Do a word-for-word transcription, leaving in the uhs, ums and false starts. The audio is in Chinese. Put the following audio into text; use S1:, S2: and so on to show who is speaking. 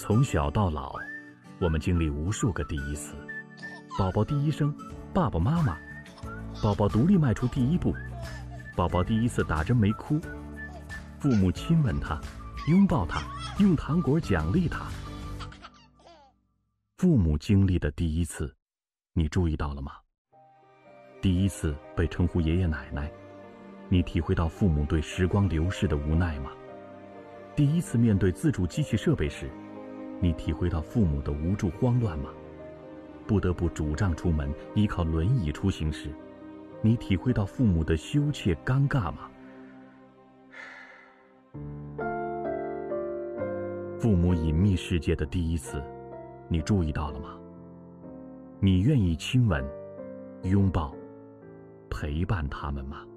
S1: 从小到老，我们经历无数个第一次：宝宝第一声，爸爸妈妈；宝宝独立迈出第一步；宝宝第一次打针没哭；父母亲吻他，拥抱他，用糖果奖励他。父母经历的第一次，你注意到了吗？第一次被称呼爷爷奶奶，你体会到父母对时光流逝的无奈吗？第一次面对自助机器设备时，你体会到父母的无助慌乱吗？不得不拄杖出门，依靠轮椅出行时，你体会到父母的羞怯尴尬吗？父母隐秘世界的第一次，你注意到了吗？你愿意亲吻、拥抱、陪伴他们吗？